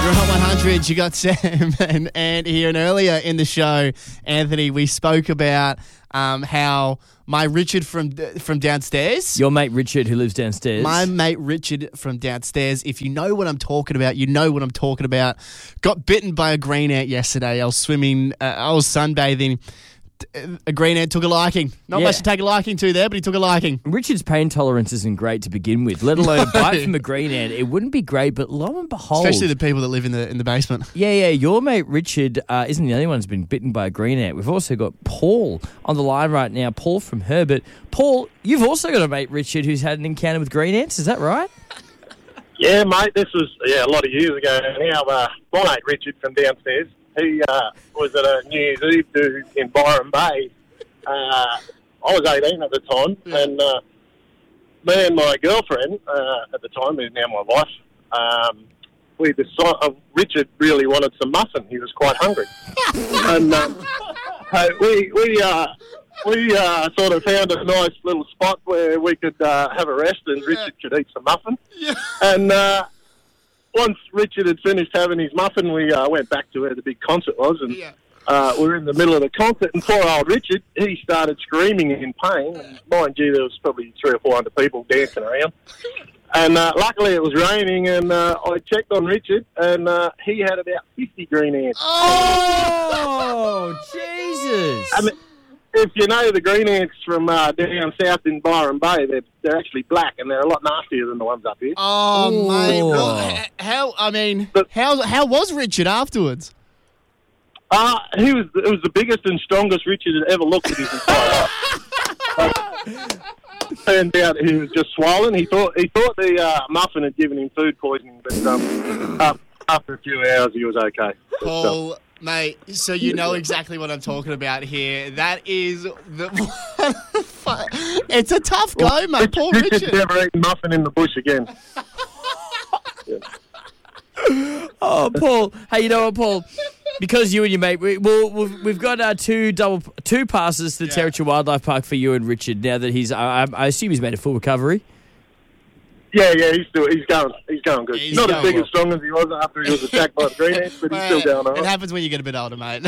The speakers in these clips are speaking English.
You're Hot 100. You got Sam and Ant here. And earlier in the show, Anthony, we spoke about how my Richard from downstairs. Your mate Richard who lives downstairs. My mate Richard from downstairs. If you know what I'm talking about, you know what I'm talking about. Got bitten by a green ant yesterday. I was swimming. I was sunbathing. A green ant took a liking. Not much to take a liking to there, but he took a liking. Richard's pain tolerance isn't great to begin with, let alone a bite from a green ant. It wouldn't be great, but lo and behold. Especially the people that live in the basement. Yeah. Your mate Richard isn't the only one who's been bitten by a green ant. We've also got Paul on the line right now. Paul from Herbert. Paul, you've also got a mate Richard who's had an encounter with green ants. Is that right? Yeah, mate. This was a lot of years ago. Now, my mate Richard from downstairs. He was at a New Year's Eve do in Byron Bay. I was 18 at the time, and me and my girlfriend at the time, who's now my wife, we decided Richard really wanted some muffin. He was quite hungry, and we sort of found a nice little spot where we could have a rest, and Richard could eat some muffin. Yeah. And once Richard had finished having his muffin, we went back to where the big concert was, and we were in the middle of the concert, and poor old Richard, he started screaming in pain. And mind you, there was probably 300 or 400 people dancing around. And luckily it was raining, and I checked on Richard, and he had about 50 green ants. Oh, Jesus! I mean, if you know the green ants from down south in Byron Bay, they're actually black, and they're a lot nastier than the ones up here. Oh, mate. Well, how was Richard afterwards? It was the biggest and strongest Richard had ever looked in his entire life. Turned out he was just swollen. He thought the muffin had given him food poisoning, but after a few hours he was okay. Paul, mate, so you know exactly what I'm talking about here. That is it's a tough go, mate. Paul Richard. Never eaten muffin in the bush again. Oh, Paul. Hey, you know what, Paul? Because you and your mate, we've got two passes to the Territory Wildlife Park for you and Richard. Now that he's, I assume he's made a full recovery. Yeah, he's going good. He's not as big and strong as he was after he was attacked by the green ants, but he's still going on. It happens when you get a bit older, mate.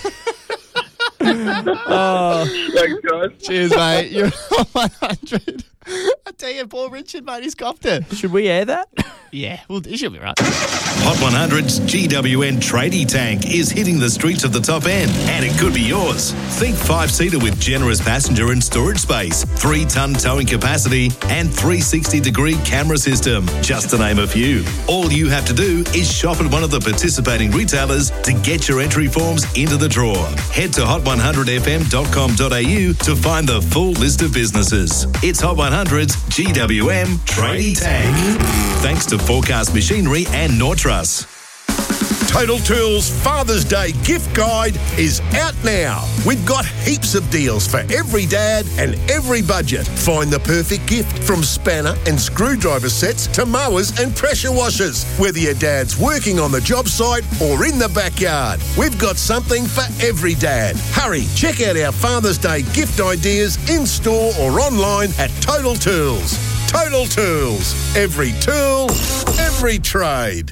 Thanks, guys. Cheers, mate. You're on 100. I tell you, Paul Richard, mate, he's copped it. Should we air that? Yeah, well, he should be right. Hot 100's GWN Tradie Tank is hitting the streets of the top end, and it could be yours. Think 5-seater with generous passenger and storage space, 3-ton towing capacity, and 360-degree camera system, just to name a few. All you have to do is shop at one of the participating retailers to get your entry forms into the draw. Head to hot100fm.com.au to find the full list of businesses. It's Hot 100's GWM Tradie Tank. Thanks to Forecast Machinery and Nortrus. Total Tools Father's Day gift guide is out now. We've got heaps of deals for every dad and every budget. Find the perfect gift from spanner and screwdriver sets to mowers and pressure washers. Whether your dad's working on the job site or in the backyard, we've got something for every dad. Hurry, check out our Father's Day gift ideas in store or online at Total Tools. Total Tools. Every tool, every trade.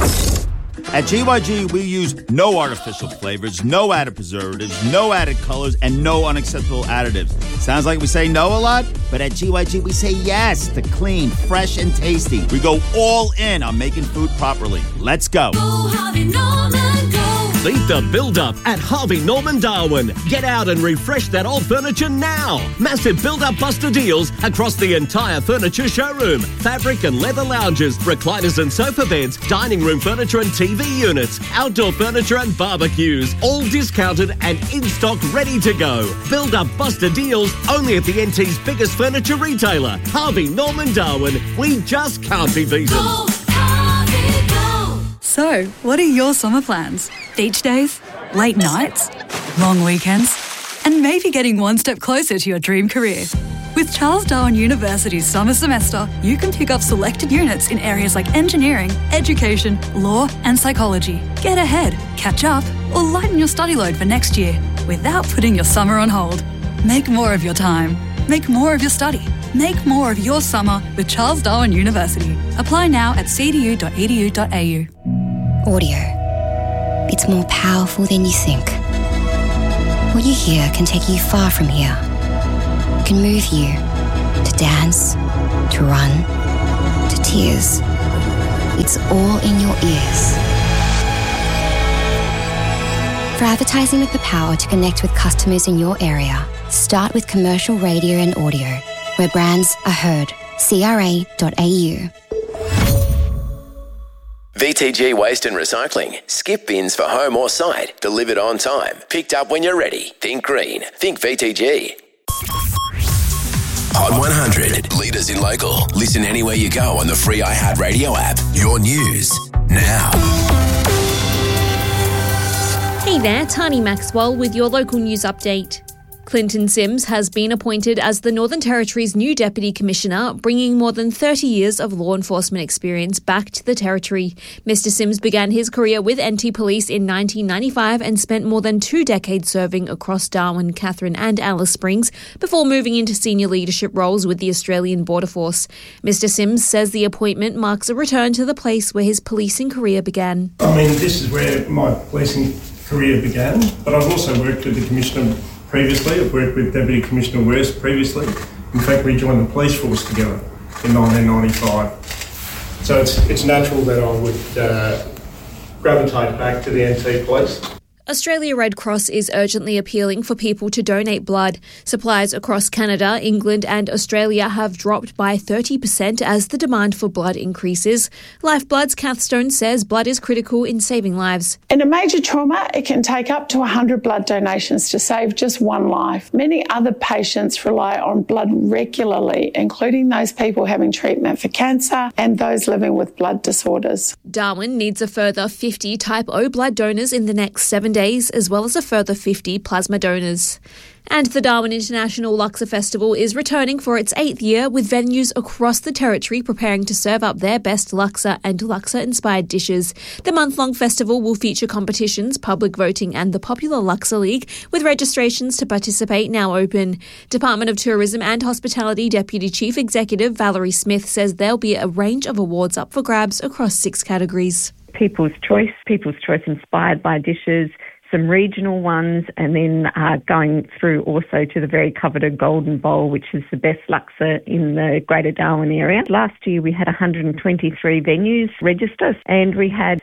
At GYG, we use no artificial flavors, no added preservatives, no added colors, and no unacceptable additives. Sounds like we say no a lot, but at GYG, we say yes to clean, fresh, and tasty. We go all in on making food properly. Let's go. Go Harvey Norman, go. Beat the build-up at Harvey Norman Darwin. Get out and refresh that old furniture now. Massive build-up buster deals across the entire furniture showroom. Fabric and leather lounges, recliners and sofa beds, dining room furniture and TV units, outdoor furniture and barbecues. All discounted and in stock, ready to go. Build-up buster deals only at the NT's biggest furniture retailer, Harvey Norman Darwin. We just can't be beaten. Go, Harvey, go. So, what are your summer plans? Beach days? Late nights? Long weekends? And maybe getting one step closer to your dream career? With Charles Darwin University's summer semester, you can pick up selected units in areas like engineering, education, law, and psychology. Get ahead, catch up, or lighten your study load for next year without putting your summer on hold. Make more of your time. Make more of your study. Make more of your summer with Charles Darwin University. Apply now at cdu.edu.au. Audio. It's more powerful than you think. What you hear can take you far from here. It can move you to dance, to run, to tears. It's all in your ears. For advertising with the power to connect with customers in your area, start with commercial radio and audio, where brands are heard. CRA.au. VTG Waste and Recycling. Skip bins for home or site. Delivered on time. Picked up when you're ready. Think green. Think VTG. Hot 100. Leaders in local. Listen anywhere you go on the free iHeartRadio app. Your news now. Hey there, Tani Maxwell with your local news update. Clinton Sims has been appointed as the Northern Territory's new Deputy Commissioner, bringing more than 30 years of law enforcement experience back to the Territory. Mr Sims began his career with NT Police in 1995 and spent more than 2 decades serving across Darwin, Katherine and Alice Springs before moving into senior leadership roles with the Australian Border Force. Mr Sims says the appointment marks a return to the place where his policing career began. I mean, this is where my policing career began, but I've also worked with the Commissioner previously. I've worked with Deputy Commissioner Wurst previously. In fact, we joined the police force together in 1995. So it's natural that I would gravitate back to the NT Police. Australia Red Cross is urgently appealing for people to donate blood. Supplies across Canada, England and Australia have dropped by 30% as the demand for blood increases. Lifeblood's Kath Stone says blood is critical in saving lives. In a major trauma, it can take up to 100 blood donations to save just one life. Many other patients rely on blood regularly, including those people having treatment for cancer and those living with blood disorders. Darwin needs a further 50 Type O blood donors in the next 7 days, as well as a further 50 plasma donors. And the Darwin International Luxor Festival is returning for its 8th year, with venues across the Territory preparing to serve up their best Luxor and Luxor-inspired dishes. The month-long festival will feature competitions, public voting and the popular Luxor League, with registrations to participate now open. Department of Tourism and Hospitality Deputy Chief Executive Valerie Smith says there'll be a range of awards up for grabs across 6 categories. People's choice inspired by dishes, some regional ones, and then going through also to the very coveted Golden Bowl, which is the best Luxor in the Greater Darwin area. Last year we had 123 venues register and we had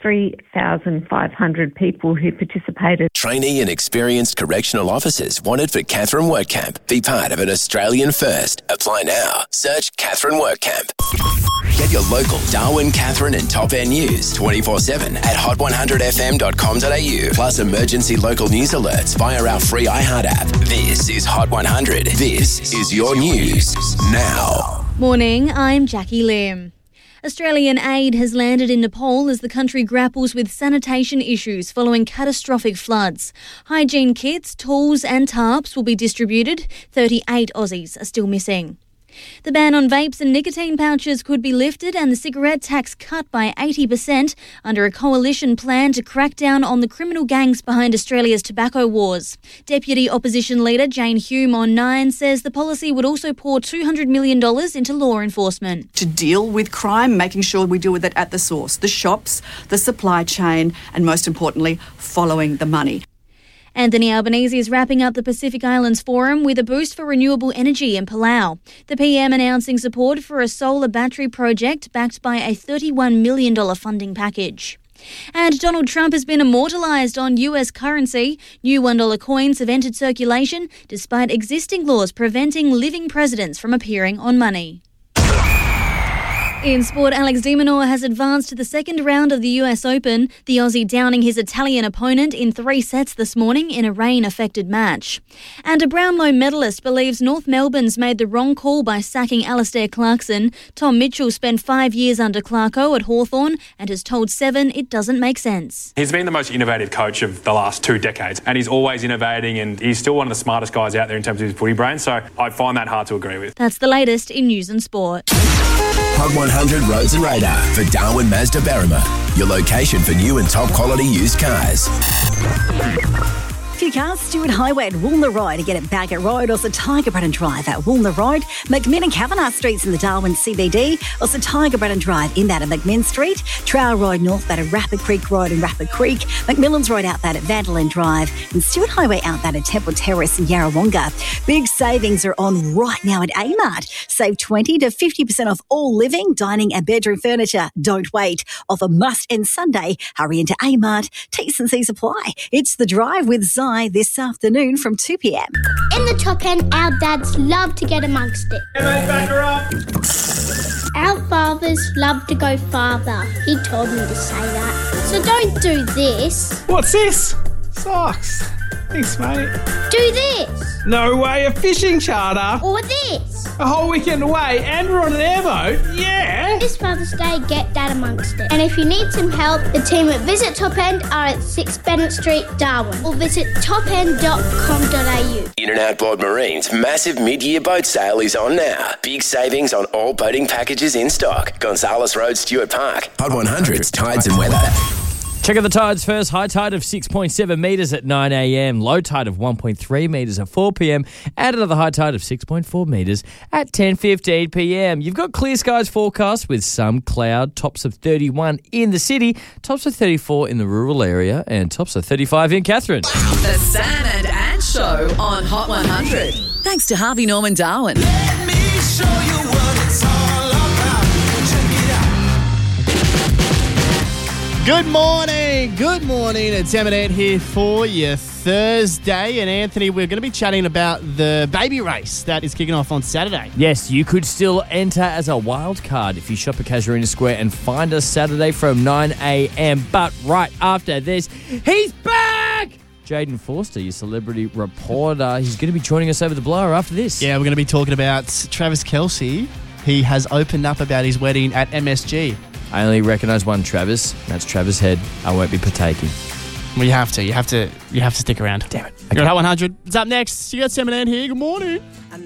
3,500 people who participated. Trainee and experienced correctional officers wanted for Katherine Work Camp. Be part of an Australian first. Apply now. Search Katherine Work Camp. Get your local Darwin, Katherine and Top End news 24/7 at hot100fm.com.au. Plus emergency local news alerts via our free iHeart app. This is Hot 100. This is your news now. Morning, I'm Jackie Lim. Australian aid has landed in Nepal as the country grapples with sanitation issues following catastrophic floods. Hygiene kits, tools and tarps will be distributed. 38 Aussies are still missing. The ban on vapes and nicotine pouches could be lifted and the cigarette tax cut by 80% under a coalition plan to crack down on the criminal gangs behind Australia's tobacco wars. Deputy Opposition Leader Jane Hume on Nine says the policy would also pour $200 million into law enforcement. To deal with crime, making sure we deal with it at the source, the shops, the supply chain, and most importantly, following the money. Anthony Albanese is wrapping up the Pacific Islands Forum with a boost for renewable energy in Palau. The PM announcing support for a solar battery project backed by a $31 million funding package. And Donald Trump has been immortalised on US currency. New $1 coins have entered circulation despite existing laws preventing living presidents from appearing on money. In sport, Alex de Minaur has advanced to the second round of the US Open, the Aussie downing his Italian opponent in 3 sets this morning in a rain-affected match. And a Brownlow medalist believes North Melbourne's made the wrong call by sacking Alastair Clarkson. Tom Mitchell spent 5 years under Clarko at Hawthorn and has told Seven it doesn't make sense. He's been the most innovative coach of the last 2 decades, and he's always innovating, and he's still one of the smartest guys out there in terms of his footy brain, so I find that hard to agree with. That's the latest in news and sport. Hot 100 Roads and Radar for Darwin Mazda Berrima, your location for new and top quality used cars. For your cars, Stewart Highway at Woolner Road, again at Baggett Road, also Tiger Brennan Drive at Woolner Road, McMinn and Kavanagh Streets in the Darwin CBD, also Tiger Brennan Drive in that at McMinn Street, Trowell Road north that at Rapid Creek Road in Rapid Creek, McMillan's Road out that at Vanderlyn Drive, and Stewart Highway out that at Temple Terrace in Yarrawonga. Big savings are on right now at Amart. Save 20 to 50% off all living, dining and bedroom furniture. Don't wait. Offer must end Sunday. Hurry into Amart. T&C's apply. It's The Drive with Zai this afternoon from 2 p.m. In the top end, our dads love to get amongst it. Hey mate, back her up. Our fathers love to go farther. He told me to say that. So don't do this. What's this? Socks. Thanks, mate. Do this. No way, a fishing charter. Or this. A whole weekend away and we're on an airboat. Yeah. This Father's Day, get Dad amongst it. And if you need some help, the team at Visit Top End are at 6 Bennett Street, Darwin. Or visit topend.com.au. In and Outboard Marine's massive mid-year boat sale is on now. Big savings on all boating packages in stock. Gonzales Road, Stuart Park. Hot 100's Tides and Weather. Check out the tides first. High tide of 6.7 metres at 9 a.m. Low tide of 1.3 metres at 4 p.m. And another high tide of 6.4 metres at 10:15 p.m. You've got clear skies forecast with some cloud. Tops of 31 in the city. Tops of 34 in the rural area. And tops of 35 in Catherine. The San and Ann Show on Hot 100. Thanks to Harvey Norman Darwin. Let me show you what it's all about. Check it out. Good morning. It's Eminem here for you Thursday. And Anthony, we're going to be chatting about the baby race that is kicking off on Saturday. Yes, you could still enter as a wild card if you shop at Casuarina Square and find us Saturday from 9 a.m. But right after this, he's back! Jaden Forster, your celebrity reporter. He's going to be joining us over the blower after this. Yeah, we're going to be talking about Travis Kelce. He has opened up about his wedding at MSG. I only recognise one Travis. That's Travis Head. I won't be partaking. Well, you have to. You have to stick around. Damn it. You're at Hot 100. It's up next. You got Sam and Ann here. Good morning.